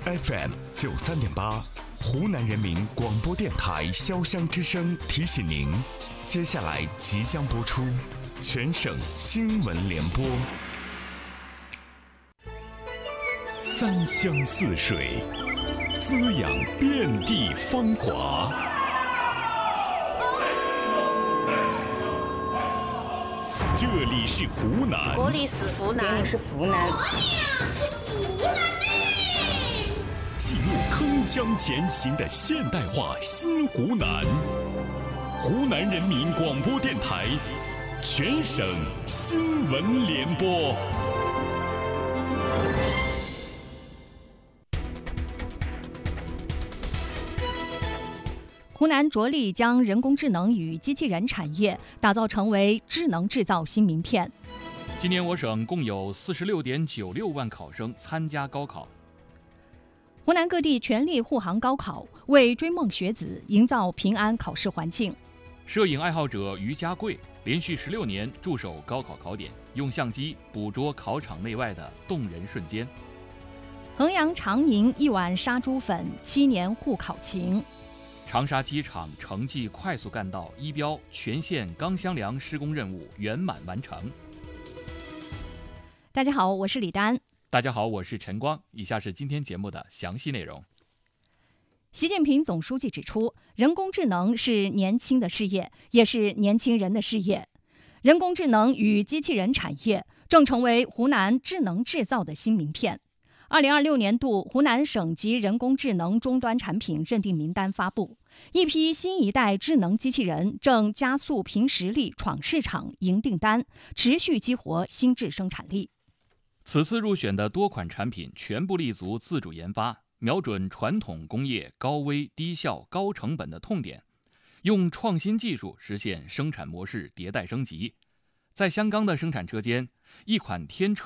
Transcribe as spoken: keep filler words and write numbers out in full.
F M 九三点八，湖南人民广播电台潇湘之声提醒您，接下来即将播出全省新闻联播。三湘四水，滋养遍地芳华。这里是湖南， 这里是湖南， 这里是湖南， 我呀是湖南嘞！ 记录铿锵前行的现代化新湖南，湖南人民广播电台全省新闻联播。 湖南着力将人工智能与机器人产业打造成为智能制造新名片。 今年我省共有四十六点九六万考生参加高考。 湖南各地全力护航高考，为追梦学子营造平安考试环境。 摄影爱好者于家贵连续十六年驻守高考考点，用相机捕捉考场内外的动人瞬间。 衡阳长宁一碗杀猪粉，七年护考情。 长沙机场城际快速干道一标全线钢箱梁施工任务圆满完成。 大家好，我是李丹。 大家好，我是陈光。以下是今天节目的详细内容。 习近平总书记指出，人工智能是年轻的事业，也是年轻人的事业。人工智能与机器人产业正成为湖南智能制造的新名片。二零二六年度湖南省级人工智能终端产品认定名单发布，一批新一代智能机器人正加速凭实力闯市场、赢订单，持续激活新质生产力。 此次入选的多款产品全部立足自主研发，瞄准传统工业高危、低效、高成本的痛点，用创新技术实现生产模式迭代升级。在香港的生产车间，一款天车